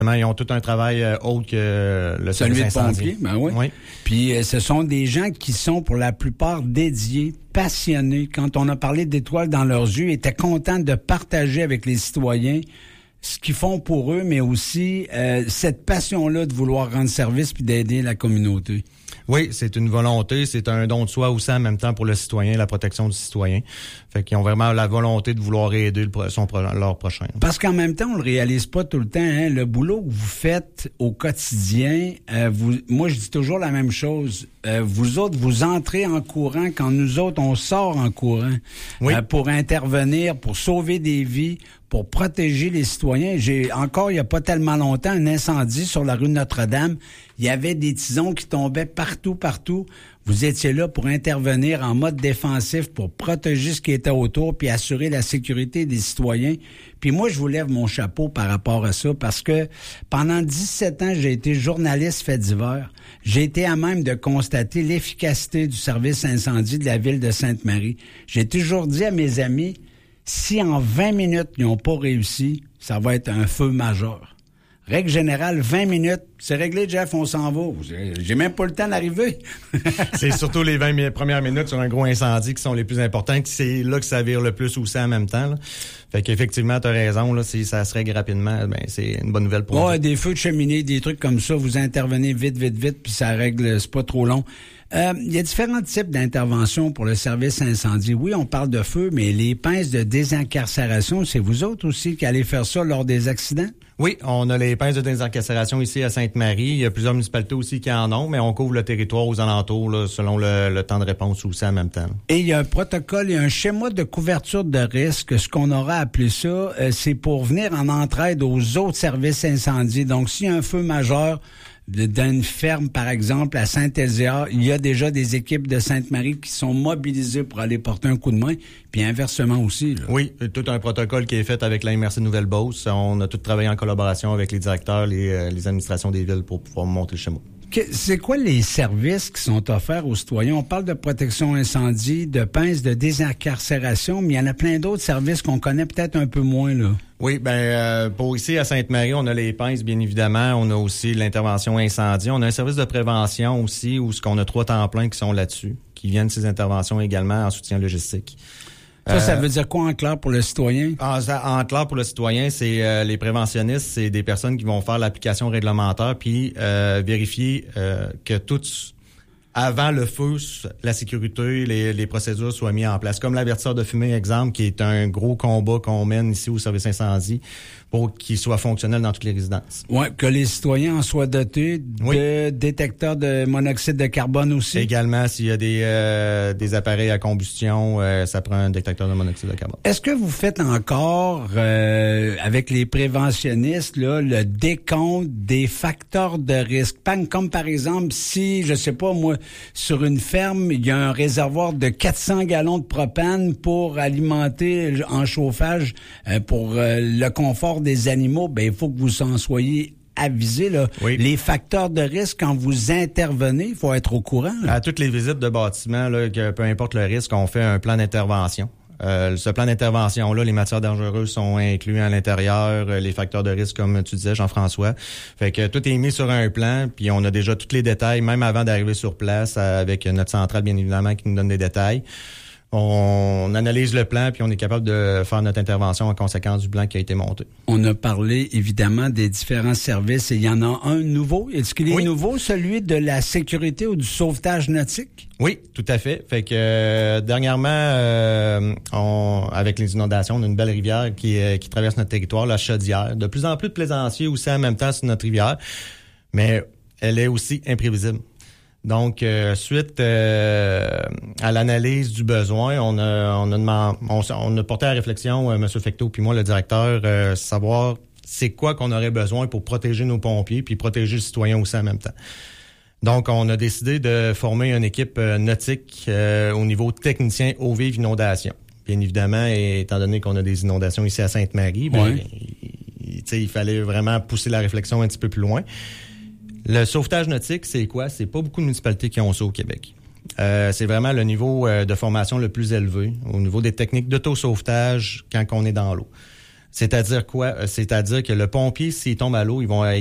Ils ont tout un travail autre que le celui service de incendie. pompier, ben oui. Oui. Puis ce sont des gens qui sont pour la plupart dédiés, passionnés. Quand on a parlé d'étoiles dans leurs yeux, ils étaient contents de partager avec les citoyens ce qu'ils font pour eux, mais aussi cette passion-là de vouloir rendre service puis d'aider la communauté. Oui, c'est une volonté, c'est un don de soi aussi en même temps pour le citoyen, la protection du citoyen. Fait qu'ils ont vraiment la volonté de vouloir aider leur prochain. Parce qu'en même temps, on le réalise pas tout le temps. Hein? Le boulot que vous faites au quotidien, moi je dis toujours la même chose. Vous autres, vous entrez en courant quand nous autres, on sort en courant pour intervenir, pour sauver des vies, pour protéger les citoyens. Il y a pas tellement longtemps, un incendie sur la rue Notre-Dame. Il y avait des tisons qui tombaient partout. Vous étiez là pour intervenir en mode défensif, pour protéger ce qui était autour, puis assurer la sécurité des citoyens. Puis moi, je vous lève mon chapeau par rapport à ça, parce que pendant 17 ans, j'ai été journaliste fait divers. J'ai été à même de constater l'efficacité du service incendie de la ville de Sainte-Marie. J'ai toujours dit à mes amis, si en 20 minutes, ils n'ont pas réussi, ça va être un feu majeur. Règle générale, 20 minutes, c'est réglé, Jeff, on s'en va. J'ai même pas le temps d'arriver. C'est surtout les 20 premières minutes sur un gros incendie qui sont les plus importants, c'est là que ça vire le plus aussi en même temps. Là. Fait qu'effectivement, t'as raison, là, si ça se règle rapidement, ben c'est une bonne nouvelle pour nous. Ouais, des feux de cheminée, des trucs comme ça, vous intervenez vite, puis ça règle, c'est pas trop long. Il y a différents types d'interventions pour le service incendie. Oui, on parle de feu, mais les pinces de désincarcération, c'est vous autres aussi qui allez faire ça lors des accidents? Oui, on a les pinces de désincarcération ici à Sainte-Marie. Il y a plusieurs municipalités aussi qui en ont, mais on couvre le territoire aux alentours là, selon le temps de réponse aussi en même temps. Et il y a un protocole, il y a un schéma de couverture de risque. Ce qu'on aura appelé ça, c'est pour venir en entraide aux autres services incendies. Donc, s'il y a un feu majeur d'une ferme, par exemple, à Saint-Éliard, il y a déjà des équipes de Sainte-Marie qui sont mobilisées pour aller porter un coup de main, puis inversement aussi. Là. Oui, tout un protocole qui est fait avec la MRC Nouvelle-Beauce. On a tout travaillé en collaboration avec les directeurs, les administrations des villes pour pouvoir monter le schéma. C'est quoi les services qui sont offerts aux citoyens? On parle de protection incendie, de pinces de désincarcération, mais il y en a plein d'autres services qu'on connaît peut-être un peu moins, là. Oui, pour ici à Sainte-Marie, on a les pinces, bien évidemment. On a aussi l'intervention incendie. On a un service de prévention aussi, où on a 3 temps pleins qui sont là-dessus, qui viennent de ces interventions également en soutien logistique. Ça veut dire quoi en clair pour le citoyen? En clair pour le citoyen, c'est les préventionnistes, c'est des personnes qui vont faire l'application réglementaire puis vérifier que avant le feu, la sécurité, les procédures soient mises en place. Comme l'avertisseur de fumée, exemple, qui est un gros combat qu'on mène ici au service incendie pour qu'il soit fonctionnel dans toutes les résidences. Oui, que les citoyens en soient dotés de détecteurs de monoxyde de carbone aussi. Également, s'il y a des appareils à combustion, ça prend un détecteur de monoxyde de carbone. Est-ce que vous faites encore, avec les préventionnistes, là, le décompte des facteurs de risque? Comme par exemple, si, je sais pas moi, sur une ferme, il y a un réservoir de 400 gallons de propane pour alimenter en chauffage pour le confort des animaux, ben il faut que vous en soyez avisés. Là. Oui. Les facteurs de risque, quand vous intervenez, il faut être au courant. Là. À toutes les visites de bâtiments, là, que peu importe le risque, on fait un plan d'intervention. Ce plan d'intervention-là, les matières dangereuses sont inclus à l'intérieur, les facteurs de risque, comme tu disais, Jean-François. Fait que tout est mis sur un plan, puis on a déjà tous les détails, même avant d'arriver sur place, avec notre centrale, bien évidemment, qui nous donne des détails. On analyse le plan, puis on est capable de faire notre intervention en conséquence du plan qui a été monté. On a parlé, évidemment, des différents services, et il y en a un nouveau. Est-ce qu'il est nouveau, celui de la sécurité ou du sauvetage nautique? Oui, tout à fait. Fait que dernièrement, avec les inondations, on a une belle rivière qui traverse notre territoire, la Chaudière. De plus en plus de plaisanciers aussi en même temps sur notre rivière, mais elle est aussi imprévisible. Donc, suite à l'analyse du besoin, on a porté à la réflexion, M. Fecteau puis moi, le directeur, savoir c'est quoi qu'on aurait besoin pour protéger nos pompiers puis protéger le citoyen aussi en même temps. Donc, on a décidé de former une équipe nautique au niveau technicien eau vive inondation. Bien évidemment, étant donné qu'on a des inondations ici à Sainte-Marie, il fallait vraiment pousser la réflexion un petit peu plus loin. Le sauvetage nautique, c'est quoi? C'est pas beaucoup de municipalités qui ont ça au Québec. C'est vraiment le niveau de formation le plus élevé au niveau des techniques d'auto-sauvetage quand on est dans l'eau. C'est-à-dire quoi? C'est-à-dire que le pompier, s'il tombe à l'eau, ils vont